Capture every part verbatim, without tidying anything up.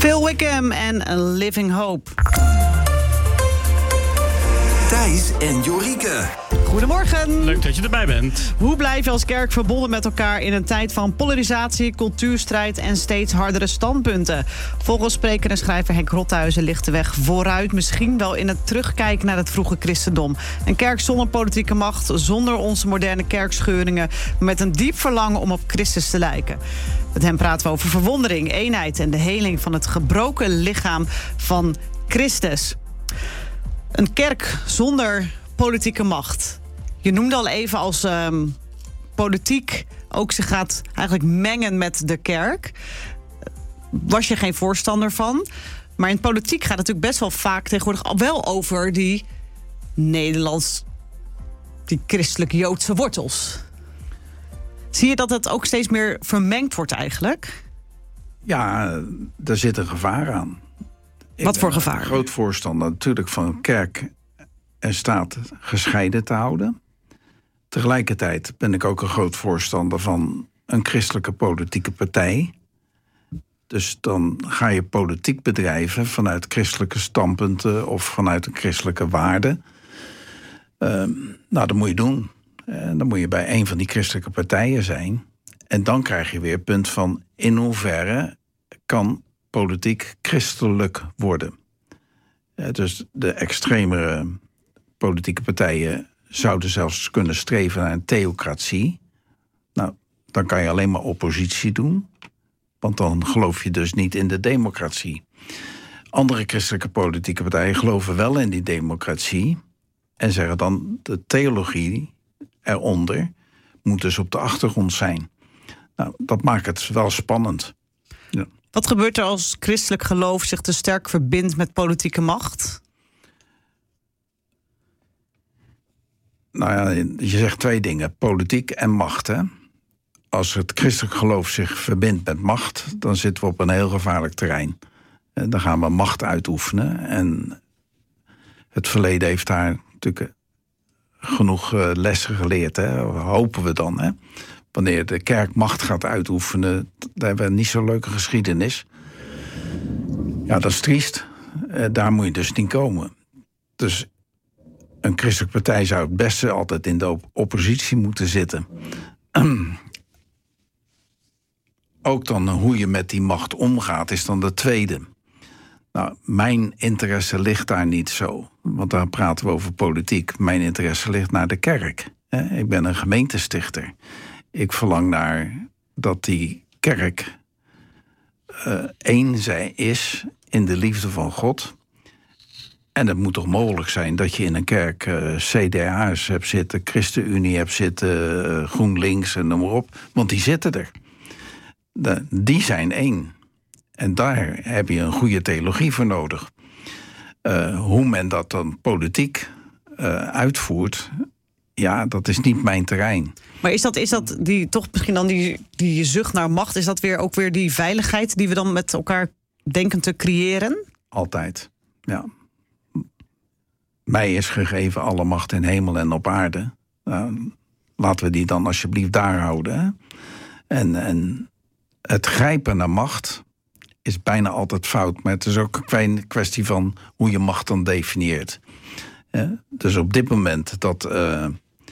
Phil Wickham en A Living Hope. Thijs en Jorike. Goedemorgen. Leuk dat je erbij bent. Hoe blijf je als kerk verbonden met elkaar in een tijd van polarisatie, cultuurstrijd en steeds hardere standpunten? Volgens spreker en schrijver Henk Rothuizen ligt de weg vooruit, misschien wel in het terugkijken naar het vroege christendom. Een kerk zonder politieke macht, zonder onze moderne kerkscheuringen, maar met een diep verlangen om op Christus te lijken. Met hem praten we over verwondering, eenheid en de heling van het gebroken lichaam van Christus. Een kerk zonder politieke macht. Je noemde al even als um, politiek ook zich gaat eigenlijk mengen met de kerk. Was je geen voorstander van. Maar in politiek gaat het natuurlijk best wel vaak tegenwoordig al wel over die Nederlands, die christelijk-Joodse wortels. Zie je dat het ook steeds meer vermengd wordt eigenlijk? Ja, daar zit een gevaar aan. Wat voor gevaar? Ik ben een groot voorstander natuurlijk van kerk en staat gescheiden te houden. Tegelijkertijd ben ik ook een groot voorstander van een christelijke politieke partij. Dus dan ga je politiek bedrijven vanuit christelijke standpunten of vanuit een christelijke waarde. Uh, nou, dat moet je doen. En dan moet je bij een van die christelijke partijen zijn. En dan krijg je weer het punt van in hoeverre kan politiek christelijk worden. Uh, dus de extremere politieke partijen zouden zelfs kunnen streven naar een theocratie. Nou, dan kan je alleen maar oppositie doen. Want dan geloof je dus niet in de democratie. Andere christelijke politieke partijen geloven wel in die democratie. En zeggen dan, de theologie eronder moet dus op de achtergrond zijn. Nou, dat maakt het wel spannend. Ja. Wat gebeurt er als christelijk geloof zich te sterk verbindt met politieke macht? Nou ja, je zegt twee dingen. Politiek en macht, hè. Als het christelijk geloof zich verbindt met macht, dan zitten we op een heel gevaarlijk terrein. Dan gaan we macht uitoefenen. En het verleden heeft daar natuurlijk genoeg lessen geleerd, hè. Hopen we dan, hè. Wanneer de kerk macht gaat uitoefenen, daar hebben we niet zo'n leuke geschiedenis. Ja, dat is triest. Daar moet je dus niet komen. Dus een christelijke partij zou het beste altijd in de op- oppositie moeten zitten. Ook dan hoe je met die macht omgaat is dan de tweede. Nou, mijn interesse ligt daar niet zo. Want daar praten we over politiek. Mijn interesse ligt naar de kerk. Ik ben een gemeentestichter. Ik verlang naar dat die kerk uh, één zij is in de liefde van God. En het moet toch mogelijk zijn dat je in een kerk uh, C D A's hebt zitten, ChristenUnie hebt zitten, uh, GroenLinks en noem maar op. Want die zitten er. De, die zijn één. En daar heb je een goede theologie voor nodig. Uh, hoe men dat dan politiek uh, uitvoert, ja, dat is niet mijn terrein. Maar is dat, is dat die, toch misschien dan die, die zucht naar macht, is dat weer ook weer die veiligheid die we dan met elkaar denken te creëren? Altijd, ja. Mij is gegeven alle macht in hemel en op aarde. Nou, laten we die dan alsjeblieft daar houden. Hè? En, en het grijpen naar macht is bijna altijd fout. Maar het is ook een kwestie van hoe je macht dan definieert. Ja? Dus op dit moment dat uh,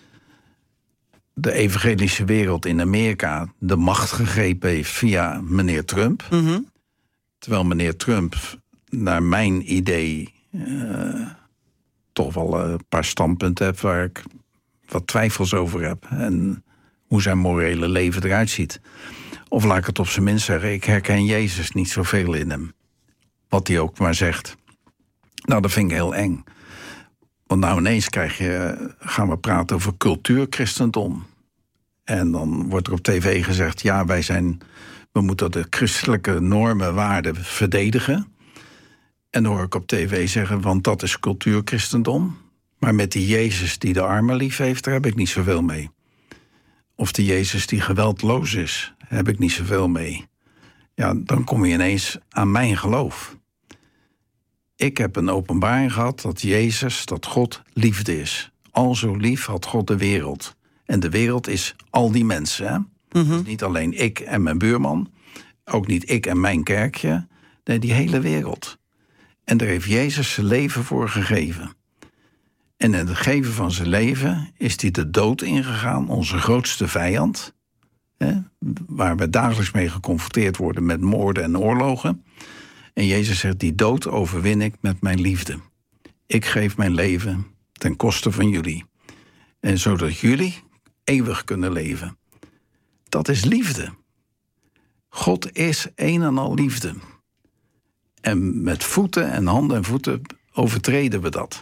de evangelische wereld in Amerika de macht gegrepen heeft via meneer Trump. Mm-hmm. Terwijl meneer Trump, naar mijn idee, Uh, toch wel een paar standpunten heb waar ik wat twijfels over heb. En hoe zijn morele leven eruit ziet. Of laat ik het op zijn minst zeggen, ik herken Jezus niet zoveel in hem. Wat hij ook maar zegt. Nou, dat vind ik heel eng. Want nou ineens krijg je, gaan we praten over cultuurchristendom. En dan wordt er op tv gezegd, ja, wij zijn, we moeten de christelijke normen, waarden verdedigen. En dan hoor ik op tv zeggen, want dat is cultuurchristendom. Maar met die Jezus die de armen lief heeft, daar heb ik niet zoveel mee. Of die Jezus die geweldloos is, heb ik niet zoveel mee. Ja, dan kom je ineens aan mijn geloof. Ik heb een openbaring gehad dat Jezus, dat God liefde is. Al zo lief had God de wereld. En de wereld is al die mensen, hè? Mm-hmm. Niet alleen ik en mijn buurman, ook niet ik en mijn kerkje. Nee, die hele wereld. En daar heeft Jezus zijn leven voor gegeven. En in het geven van zijn leven is hij de dood ingegaan, onze grootste vijand. Hè, waar we dagelijks mee geconfronteerd worden met moorden en oorlogen. En Jezus zegt, die dood overwin ik met mijn liefde. Ik geef mijn leven ten koste van jullie. En zodat jullie eeuwig kunnen leven. Dat is liefde. God is een en al liefde. En met voeten en handen en voeten overtreden we dat.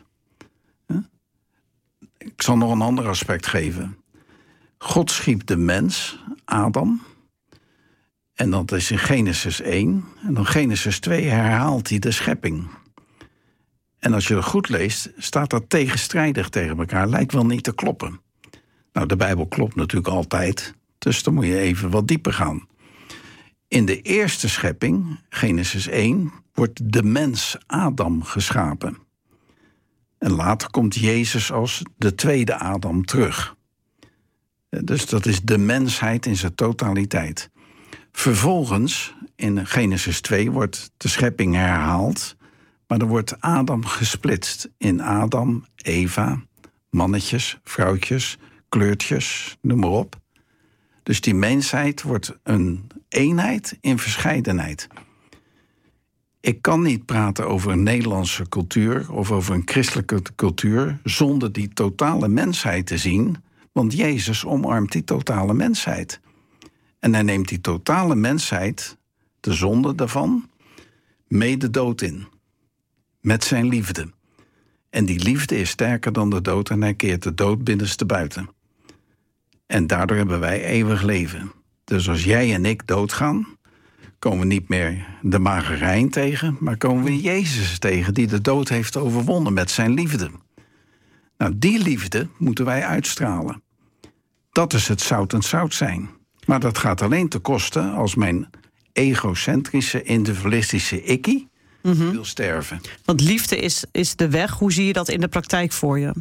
Ik zal nog een ander aspect geven. God schiep de mens, Adam. En dat is in Genesis één. En dan Genesis twee herhaalt hij de schepping. En als je het goed leest, staat dat tegenstrijdig tegen elkaar. Lijkt wel niet te kloppen. Nou, de Bijbel klopt natuurlijk altijd. Dus dan moet je even wat dieper gaan. In de eerste schepping, Genesis één, wordt de mens Adam geschapen. En later komt Jezus als de tweede Adam terug. Dus dat is de mensheid in zijn totaliteit. Vervolgens, in Genesis twee, wordt de schepping herhaald. Maar er wordt Adam gesplitst in Adam, Eva, mannetjes, vrouwtjes, kleurtjes, noem maar op. Dus die mensheid wordt een eenheid in verscheidenheid. Ik kan niet praten over een Nederlandse cultuur of over een christelijke cultuur zonder die totale mensheid te zien, want Jezus omarmt die totale mensheid. En hij neemt die totale mensheid, de zonde daarvan, mee de dood in. Met zijn liefde. En die liefde is sterker dan de dood en hij keert de dood binnenste buiten. En daardoor hebben wij eeuwig leven. Dus als jij en ik doodgaan, komen we niet meer de magerijn tegen, maar komen we Jezus tegen die de dood heeft overwonnen met zijn liefde. Nou, die liefde moeten wij uitstralen. Dat is het zout en zout zijn. Maar dat gaat alleen te kosten als mijn egocentrische, individualistische ikkie mm-hmm. wil sterven. Want liefde is, is de weg. Hoe zie je dat in de praktijk voor je?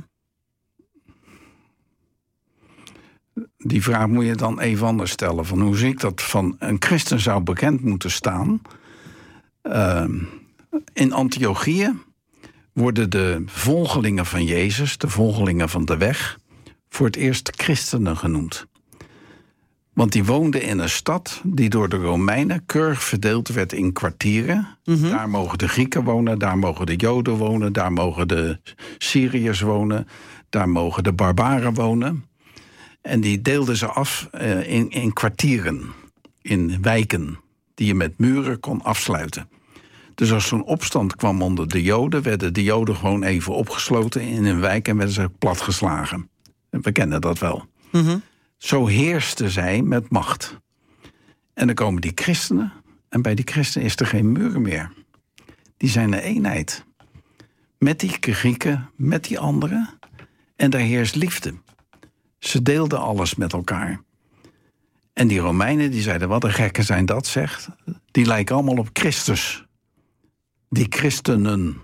Die vraag moet je dan even anders stellen. Van hoe zie ik dat van een christen zou bekend moeten staan? Uh, in Antiochië worden de volgelingen van Jezus, de volgelingen van de weg, voor het eerst christenen genoemd. Want die woonden in een stad die door de Romeinen keurig verdeeld werd in kwartieren. Mm-hmm. Daar mogen de Grieken wonen, daar mogen de Joden wonen, daar mogen de Syriërs wonen, daar mogen de barbaren wonen. En die deelden ze af uh, in, in kwartieren, in wijken, die je met muren kon afsluiten. Dus als zo'n opstand kwam onder de Joden, werden de Joden gewoon even opgesloten in een wijk en werden ze platgeslagen. We kennen dat wel. Mm-hmm. Zo heersten zij met macht. En dan komen die christenen, en bij die christenen is er geen muur meer. Die zijn een eenheid. Met die Grieken, met die anderen, en daar heerst liefde. Ze deelden alles met elkaar. En die Romeinen die zeiden, wat een gekken zijn dat, zegt. Die lijken allemaal op Christus. Die christenen.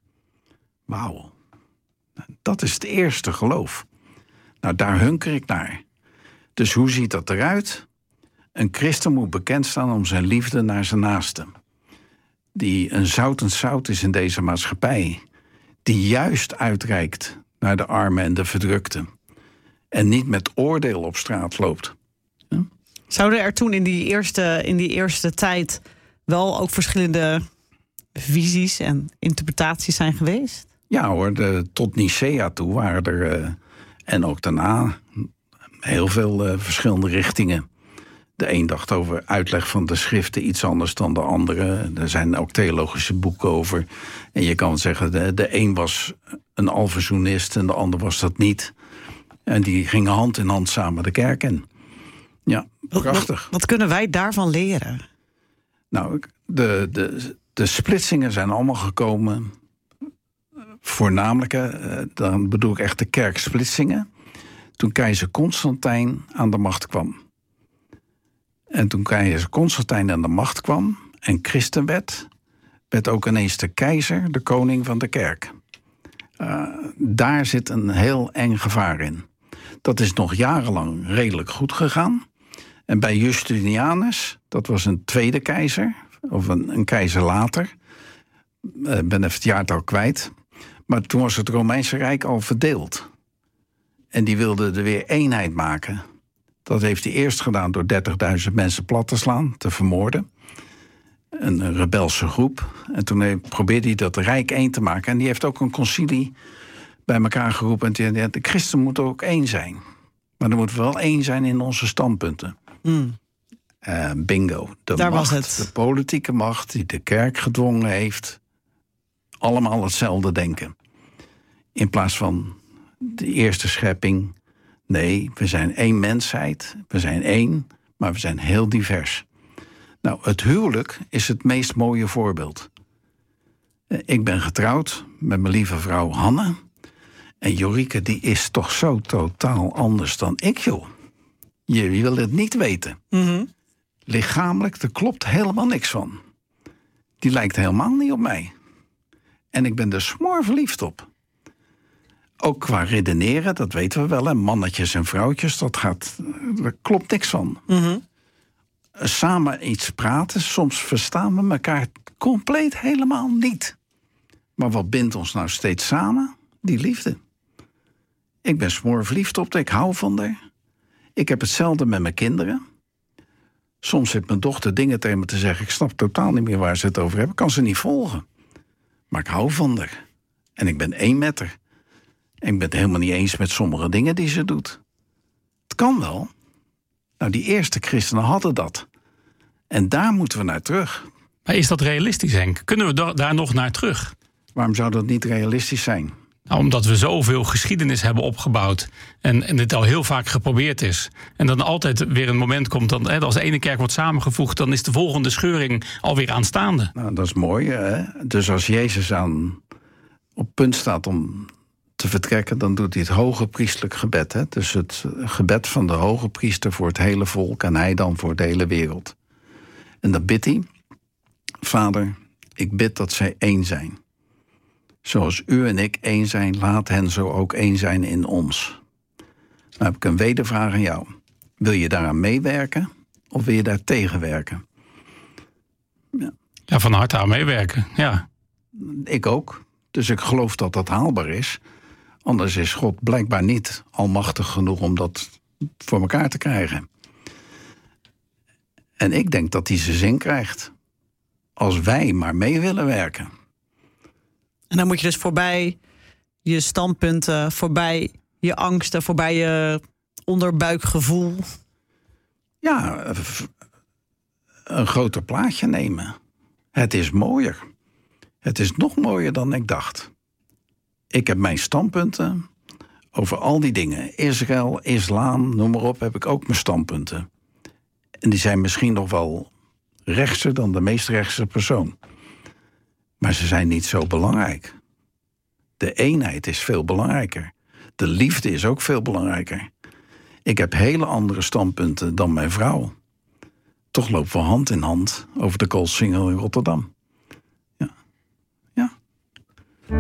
Wauw. Dat is het eerste geloof. Nou, daar hunker ik naar. Dus hoe ziet dat eruit? Een christen moet bekend staan om zijn liefde naar zijn naaste. Die een zoutend zout is in deze maatschappij. Die juist uitreikt naar de armen en de verdrukten. En niet met oordeel op straat loopt. Hm? Zouden er toen in die eerste, in die eerste tijd wel ook verschillende visies en interpretaties zijn geweest? Ja hoor, de, tot Nicea toe waren er, uh, en ook daarna, heel veel uh, verschillende richtingen. De een dacht over uitleg van de schriften iets anders dan de andere. Er zijn ook theologische boeken over. En je kan zeggen, de, de een was een alverzoenist en de ander was dat niet. En die gingen hand in hand samen de kerk in. Ja, prachtig. Wat, wat kunnen wij daarvan leren? Nou, de, de, de splitsingen zijn allemaal gekomen. Voornamelijk, uh, dan bedoel ik echt de kerksplitsingen. Toen keizer Constantijn aan de macht kwam. En toen keizer Constantijn aan de macht kwam en christen werd, werd ook ineens de keizer de koning van de kerk. Uh, daar zit een heel eng gevaar in. Dat is nog jarenlang redelijk goed gegaan. En bij Justinianus, dat was een tweede keizer of een, een keizer later. Ik uh, ben even het jaartal kwijt. Maar toen was het Romeinse Rijk al verdeeld. En die wilde er weer eenheid maken. Dat heeft hij eerst gedaan door dertigduizend mensen plat te slaan, te vermoorden. Een rebelse groep. En toen probeerde hij dat rijk één te maken. En die heeft ook een concilie bij elkaar geroepen. En die zei, de christen moeten ook één zijn. Maar er moet wel één zijn in onze standpunten. Mm. Uh, bingo. De Daar macht, was het. De politieke macht die de kerk gedwongen heeft. Allemaal hetzelfde denken. In plaats van de eerste schepping. Nee, we zijn één mensheid. We zijn één, maar we zijn heel divers. Nou, het huwelijk is het meest mooie voorbeeld. Ik ben getrouwd met mijn lieve vrouw Hanne. En Jorike, die is toch zo totaal anders dan ik, joh. Je wil het niet weten. Mm-hmm. Lichamelijk, er klopt helemaal niks van. Die lijkt helemaal niet op mij. En ik ben er smoor verliefd op. Ook qua redeneren, dat weten we wel, hè. Mannetjes en vrouwtjes, dat gaat, daar klopt niks van. Mm-hmm. Samen iets praten, soms verstaan we elkaar compleet helemaal niet. Maar wat bindt ons nou steeds samen? Die liefde. Ik ben smoor verliefd op haar, ik hou van haar. Ik heb hetzelfde met mijn kinderen. Soms heeft mijn dochter dingen tegen me te zeggen, ik snap totaal niet meer waar ze het over hebben. Ik kan ze niet volgen. Maar ik hou van haar. En ik ben één met haar. En ik ben het helemaal niet eens met sommige dingen die ze doet. Het kan wel. Nou, die eerste christenen hadden dat. En daar moeten we naar terug. Maar is dat realistisch, Henk? Kunnen we da- daar nog naar terug? Waarom zou dat niet realistisch zijn? Nou, omdat we zoveel geschiedenis hebben opgebouwd. En, en dit al heel vaak geprobeerd is. En dan altijd weer een moment komt, dan, hè, als de ene kerk wordt samengevoegd, dan is de volgende scheuring alweer aanstaande. Nou, dat is mooi, hè? Dus als Jezus aan op punt staat om te vertrekken, dan doet hij het hoge priestelijk gebed. Hè? Dus het gebed van de hoge priester voor het hele volk en hij dan voor de hele wereld. En dan bidt hij, Vader, ik bid dat zij één zijn. Zoals u en ik één zijn, laat hen zo ook één zijn in ons. Dan heb ik een wedervraag aan jou. Wil je daaraan meewerken of wil je daar tegenwerken? Ja, ja, van harte aan meewerken, ja. Ik ook. Dus ik geloof dat dat haalbaar is. Anders is God blijkbaar niet almachtig genoeg om dat voor elkaar te krijgen. En ik denk dat hij zijn zin krijgt. Als wij maar mee willen werken. En dan moet je dus voorbij je standpunten, voorbij je angsten, voorbij je onderbuikgevoel. Ja, een groter plaatje nemen. Het is mooier. Het is nog mooier dan ik dacht. Ik heb mijn standpunten over al die dingen. Israël, islam, noem maar op, heb ik ook mijn standpunten. En die zijn misschien nog wel rechtser dan de meest rechtse persoon. Maar ze zijn niet zo belangrijk. De eenheid is veel belangrijker. De liefde is ook veel belangrijker. Ik heb hele andere standpunten dan mijn vrouw. Toch lopen we hand in hand over de Koolsingel in Rotterdam.